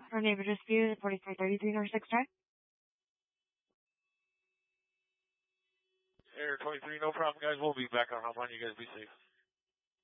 For neighbor dispute, 4333 North 6 Drive. Air 23, no problem, guys. We'll be back on hotline. You guys be safe.